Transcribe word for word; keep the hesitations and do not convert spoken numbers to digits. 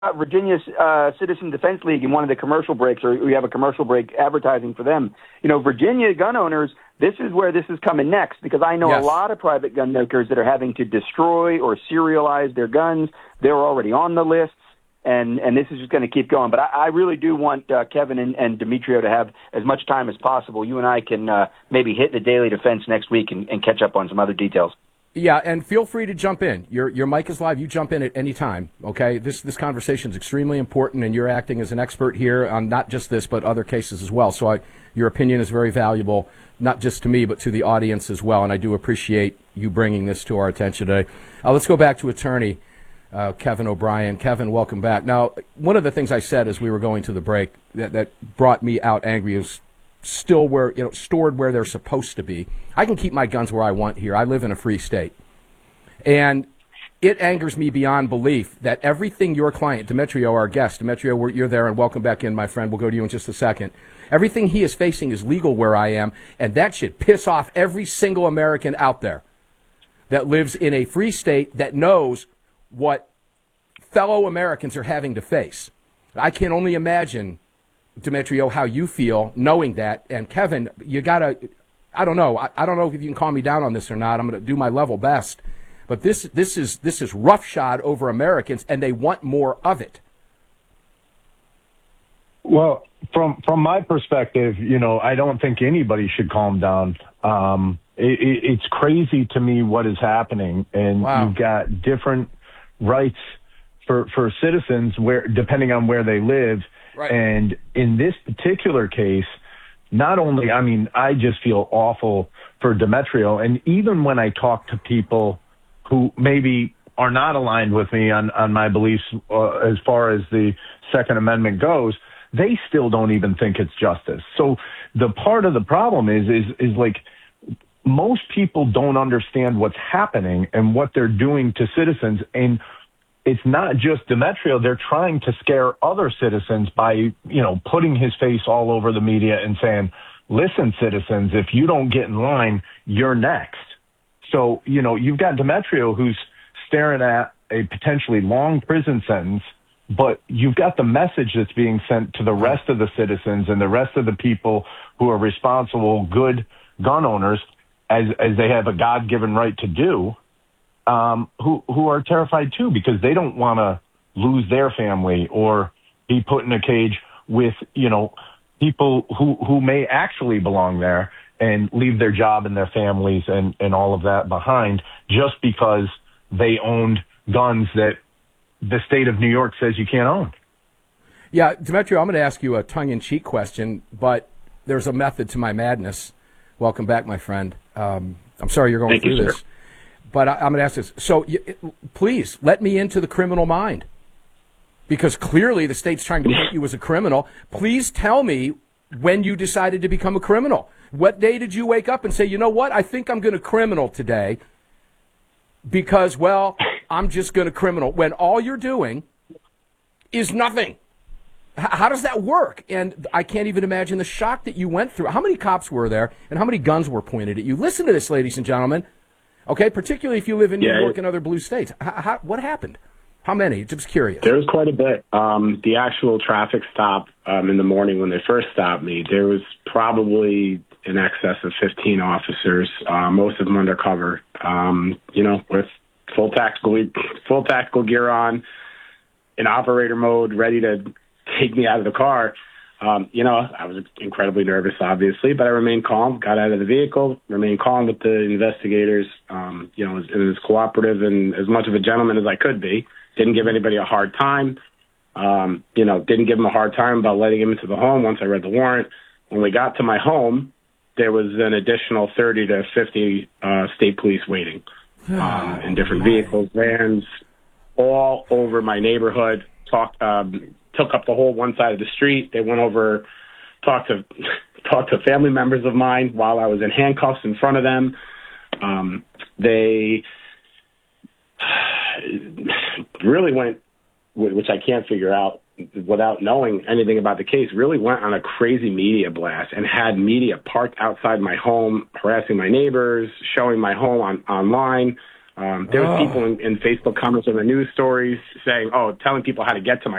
Virginia uh, Citizen Defense League in one of the commercial breaks, or we have a commercial break advertising for them. You know, Virginia gun owners, this is where this is coming next, because I know yes. a lot of private gun makers that are having to destroy or serialize their guns. They're already on the lists, and, and this is just going to keep going. But I, I really do want uh, Kevin and, and Demetrio to have as much time as possible. You and I can uh, maybe hit the Daily Defense next week and, and catch up on some other details. Yeah, and feel free to jump in. Your your mic is live. You jump in at any time, okay? This this conversation is extremely important, and you're acting as an expert here on not just this, but other cases as well. So I, your opinion is very valuable, not just to me, but to the audience as well, and I do appreciate you bringing this to our attention today. Uh, let's go back to attorney uh, Kevin O'Brien. Kevin, welcome back. Now, one of the things I said as we were going to the break that, that brought me out angry is still where, you know, stored where they're supposed to be. I can keep my guns where I want here. I live in a free state. And it angers me beyond belief that everything your client, Demetrio, our guest, Demetrio, you're there, and welcome back in, my friend. We'll go to you in just a second. Everything he is facing is legal where I am, and that should piss off every single American out there that lives in a free state that knows what fellow Americans are having to face. I can only imagine, Demetrio, how you feel knowing that. And Kevin, you gotta, I don't know, I, I don't know if you can calm me down on this or not. I'm going to do my level best. But this this is this is roughshod over Americans, and they want more of it. Well, from from my perspective, you know, I don't think anybody should calm down. Um, it, it, it's crazy to me what is happening, and wow. You've got different rights for for citizens where depending on where they live. Right. And in this particular case, not only, I mean, I just feel awful for Demetrio, and even when I talk to people who maybe are not aligned with me on, on my beliefs uh, as far as the Second Amendment goes, they still don't even think it's justice. So the part of the problem is, is, is like most people don't understand what's happening and what they're doing to citizens. And it's not just Demetrio. They're trying to scare other citizens by, you know, putting his face all over the media and saying, listen, citizens, if you don't get in line, you're next. So, you know, you've got Demetrio who's staring at a potentially long prison sentence, but you've got the message that's being sent to the rest of the citizens and the rest of the people who are responsible, good gun owners, as as they have a God-given right to do, um, who, who are terrified too, because they don't want to lose their family or be put in a cage with, you know, people who, who may actually belong there and leave their job and their families and, and all of that behind just because they owned guns that the state of New York says you can't own. Yeah, Demetrio, I'm going to ask you a tongue-in-cheek question, but there's a method to my madness. Welcome back, my friend. Um, I'm sorry you're going Thank through you, this, sir. but I, I'm going to ask this. So you, please, let me into the criminal mind, because clearly the state's trying to paint you as a criminal. Please tell me when you decided to become a criminal. What day did you wake up and say, you know what, I think I'm going to criminal today because, well, I'm just going to criminal, when all you're doing is nothing? H- how does that work? And I can't even imagine the shock that you went through. How many cops were there and how many guns were pointed at you? Listen to this, ladies and gentlemen, okay, particularly if you live in New yeah, York and other blue states. H- how, what happened? How many? Just curious. There was quite a bit. Um, the actual traffic stop um, in the morning when they first stopped me, there was probably in excess of fifteen officers, uh, most of them undercover, um, you know, with full tactical, full tactical gear on, in operator mode, ready to take me out of the car. Um, you know, I was incredibly nervous, obviously, but I remained calm, got out of the vehicle, remained calm with the investigators, um, you know, as, as cooperative and as much of a gentleman as I could be. Didn't give anybody a hard time. Um, you know, didn't give him a hard time about letting him into the home once I read the warrant. When we got to my home, there was an additional thirty to fifty uh, state police waiting um, in different vehicles, vans, all over my neighborhood. Talked, um, took up the whole one side of the street. They went over, talked to talked to family members of mine while I was in handcuffs in front of them. Um, they really went, which I can't figure out without knowing anything about the case, really went on a crazy media blast and had media parked outside my home, harassing my neighbors, showing my home on online, Um, there was oh. people in, in Facebook comments on the news stories saying, "Oh, telling people how to get to my